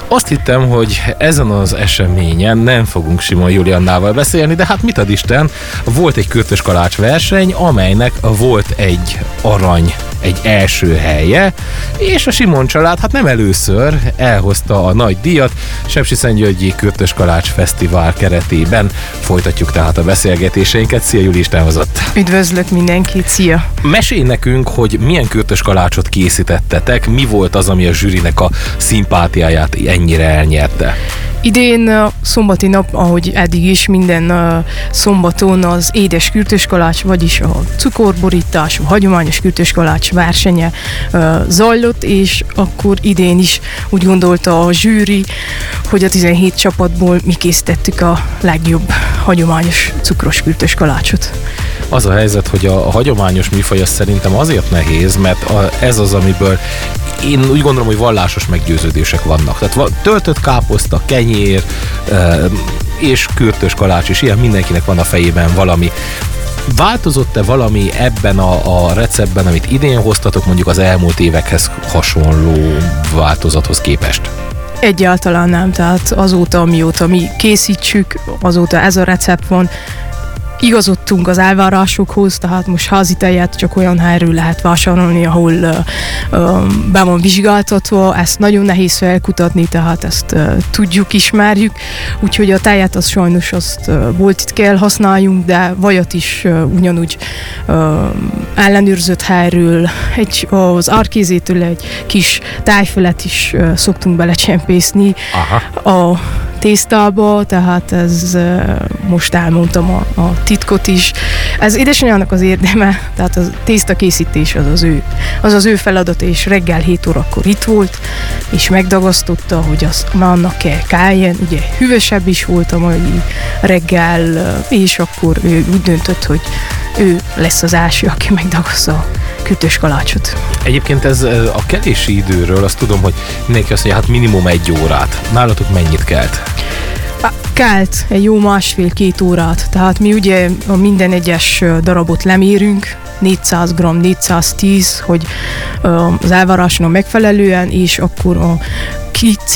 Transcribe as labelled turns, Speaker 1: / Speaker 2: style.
Speaker 1: Azt hittem, hogy ezen az eseményen nem fogunk Simon Juliannával beszélni, de hát mit ad Isten, volt egy kürtös kalács verseny, amelynek volt egy arany, egy első helye, és a Simon család hát nem először elhozta a nagy díjat. Sepsiszentgyörgyi Kürtös Kalács Fesztivál keretében folytatjuk tehát a beszélgetéseinket. Szia Juli, Isten hozott!
Speaker 2: Üdvözlök mindenkit, szia!
Speaker 1: Mesélj nekünk, hogy milyen kürtös kalácsot készítettetek, mi volt az, ami a zsűrinek a szimpátiáját ennyire elnyerte?
Speaker 2: Idén a szombati nap, ahogy eddig is, minden szombaton az édes kürtöskalács, vagyis a cukorborítású, hagyományos kürtöskalács versenye zajlott, és akkor idén is úgy gondolta a zsűri, hogy a 17 csapatból mi készítettük a legjobb hagyományos cukros kürtöskalácsot.
Speaker 1: Az a helyzet, hogy a hagyományos műfaj az szerintem azért nehéz, mert ez az, amiből én úgy gondolom, hogy vallásos meggyőződések vannak. Tehát töltött káposzta, kenyér és kürtös kalács is, ilyen mindenkinek van a fejében valami. Változott-e valami ebben a receptben, amit idén hoztatok, mondjuk az elmúlt évekhez hasonló változathoz képest?
Speaker 2: Egyáltalán nem, tehát azóta, mióta mi készítsük, azóta ez a recept van. Igazodtunk az elvárásokhoz, tehát most házi tejet csak olyan helyről lehet vásárolni, ahol be van vizsgáltatva, ezt nagyon nehéz felkutatni, tehát ezt tudjuk, ismerjük, úgyhogy a tejet az sajnos azt boltit kell használjunk, de vajat is ugyanúgy ellenőrzött helyről, az árkézétől egy kis tájfelet is szoktunk belecsempészni a tésztába, tehát ez most elmondtam a titkot is. Ez édesanyának az érdeme, tehát a tésztakészítés az az ő feladat, és reggel 7 órakor itt volt, és megdagasztotta, hogy az annak kell kelljen, ugye hűvösebb is volt a mai reggel, és akkor ő úgy döntött, hogy ő lesz az első, aki megdagaszta a kürtös kalácsot.
Speaker 1: Egyébként ez a kelési időről, azt tudom, hogy mindenki azt mondja, hát minimum 1 órát. Nálatok mennyit kelt?
Speaker 2: Kelt egy jó 1,5-2 órát, tehát mi ugye a minden egyes darabot lemérünk, 400 g, 410, hogy az elvárásnak megfelelően, és akkor a